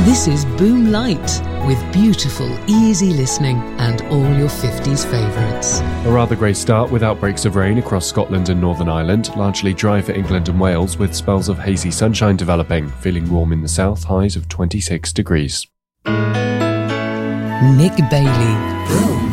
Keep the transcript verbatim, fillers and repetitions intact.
This is Boom Light, with beautiful, easy listening and all your fifties favourites. A rather grey start with outbreaks of rain across Scotland and Northern Ireland, largely dry for England and Wales with spells of hazy sunshine developing, feeling warm in the south, highs of twenty-six degrees. Nick Bailey. Boom.